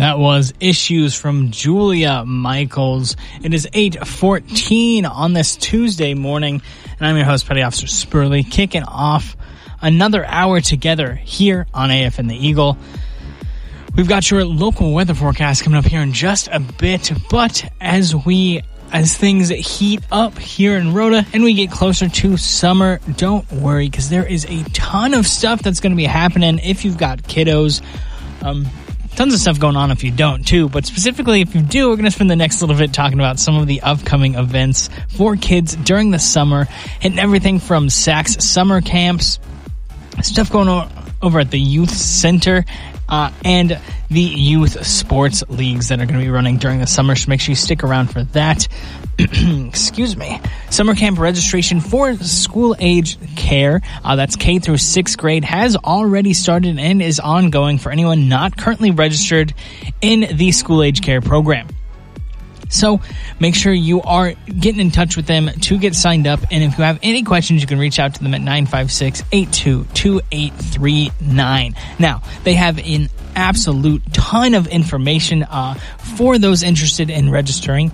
That was Issues from Julia Michaels. It is 8:14 on this Tuesday morning, and I'm your host, Petty Officer Spurley, kicking off another hour together here on AFN The Eagle. We've got your local weather forecast coming up here in just a bit, but as things heat up here in Rhoda and we get closer to summer, don't worry, because there is a ton of stuff that's going to be happening if you've got kiddos. Tons of stuff going on if you don't, too. But specifically, if you do, we're going to spend the next little bit talking about some of the upcoming events for kids during the summer, and everything from SACS summer camps, stuff going on over at the youth center, and the youth sports leagues that are going to be running during the summer. So make sure you stick around for that. Excuse me. Summer camp registration for school age care, that's K through 6th grade, has already started and is ongoing for anyone not currently registered in the school age care program. So make sure you are getting in touch with them to get signed up. And if you have any questions, you can reach out to them at 956-822839. Now, they have an absolute ton of information for those interested in registering.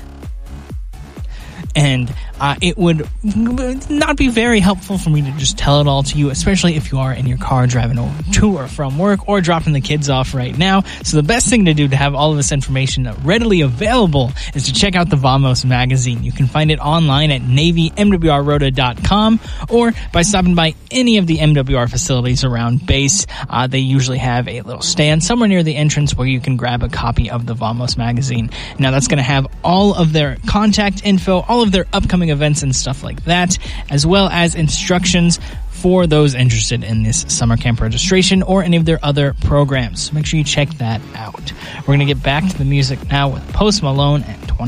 And it would not be very helpful for me to just tell it all to you, especially if you are in your car driving to or from work or dropping the kids off right now. So the best thing to do to have all of this information readily available is to check out the Vamos magazine. You can find it online at navymwrrhoda.com or by stopping by any of the MWR facilities around base. They usually have a little stand somewhere near the entrance where you can grab a copy of the Vamos magazine. Now that's going to have all of their contact info, all of their upcoming events and stuff like that, as well as instructions for those interested in this summer camp registration or any of their other programs. So make sure you check that out. We're going to get back to the music now with Post Malone and 20.